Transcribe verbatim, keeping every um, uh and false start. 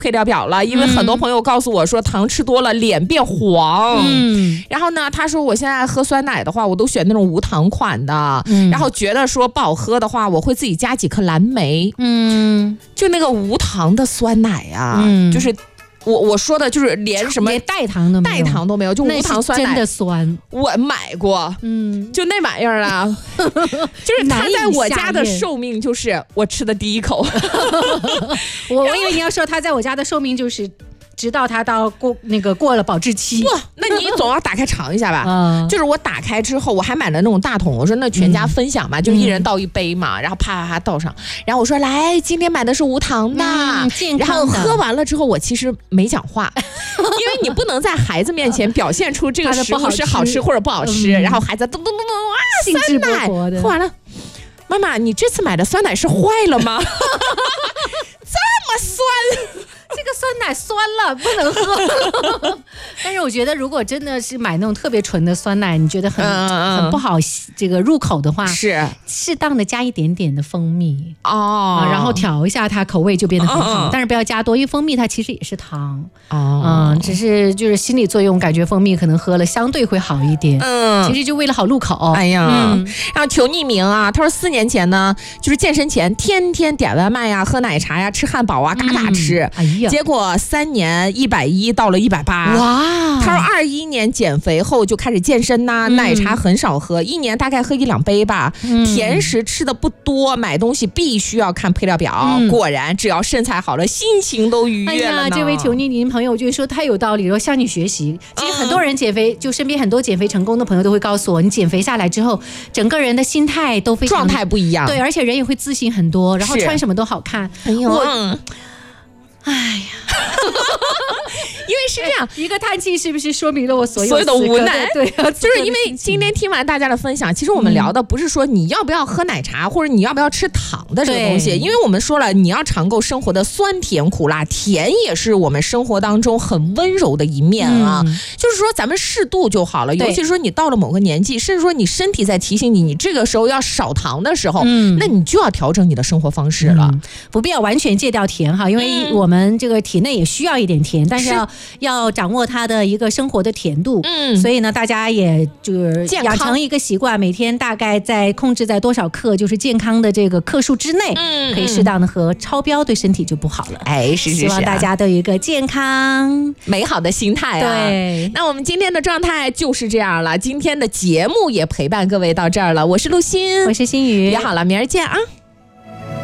配料表了，因为很多朋友告诉我说糖吃多了脸变黄。嗯，然后呢，他说我现在喝酸奶的话，我都选那种无糖款的。嗯，然后觉得说不好喝的话，我会自己加几颗蓝莓。嗯，就那个无糖的酸奶啊，嗯、就是。我我说的就是连什么连代糖都没有， 代糖都没有，就无糖酸奶真的酸。 我买过，嗯，就那玩意儿啊，就是它在我家的寿命就是我吃的第一口。 我我以为你要说它在我家的寿命就是。直到它到过那个过了保质期， 哇，那你总要打开尝一下吧。嗯，就是我打开之后，我还买了那种大桶，我说那全家分享嘛，嗯、就一人倒一杯嘛，然后啪啪啪倒上，然后我说来，今天买的是无糖的，嗯、健康的。然后喝完了之后，我其实没讲话，因为你不能在孩子面前表现出这个食物是好吃或者不好吃，嗯、然后孩子咚咚咚咚啊， 兴致勃勃的喝完了，妈妈，你这次买的酸奶是坏了吗？这么酸。 这个酸奶酸了，不能喝。但是我觉得，如果真的是买那种特别纯的酸奶，你觉得很、嗯、很不好这个入口的话， 是适当的加一点点的蜂蜜哦、啊，然后调一下它口味就变得很好。哦、但是不要加多，因为蜂蜜它其实也是糖哦，嗯，只是就是心理作用，感觉蜂蜜可能喝了相对会好一点。嗯，其实就为了好入口。 哎呀，嗯、然后求匿名啊，他说四年前呢，就是健身前天天点外卖呀、喝奶茶呀、吃汉堡啊，嘎嘎吃。嗯哎呀结果三年一百一到了一百八，哇！他说二一年减肥后就开始健身呐、啊，嗯、奶茶很少喝，一年大概喝一两杯吧。嗯、甜食吃的不多，买东西必须要看配料表。嗯、果然，只要身材好了，心情都愉悦了呢。 哎呀，这位求匿名朋友，我就说太有道理了，向你学习。其实很多人减肥，嗯、就身边很多减肥成功的朋友都会告诉我，你减肥下来之后，整个人的心态都非常状态不一样， 对，而且人也会自信很多，然后穿什么都好看。 哎呦， 我，哎呀。 因为是这样、哎、 一个叹气是不是说明了我所有所有的无奈？ 对， 就是因为今天听完大家的分享，其实我们聊的不是说你要不要喝奶茶、嗯、或者你要不要吃糖的这个东西，因为我们说了你要尝够生活的酸甜苦辣，甜也是我们生活当中很温柔的一面啊、嗯、就是说咱们适度就好了，尤其是说你到了某个年纪，甚至说你身体在提醒你你这个时候要少糖的时候、嗯、那你就要调整你的生活方式了、嗯、 不必要完全戒掉甜哈，因为我们这个体内也需要一点甜，但是要要掌握它的一个生活的甜度，嗯，所以呢，大家也就是养成一个习惯，每天大概在控制在多少克，就是健康的这个克数之内，嗯，可以适当的喝，超标对身体就不好了。 哎，是是是， 希望大家都有一个健康美好的心态啊。 对， 那我们今天的状态就是这样了，今天的节目也陪伴各位到这儿了，我是陆欣， 我是心雨， 约好了，明儿见啊。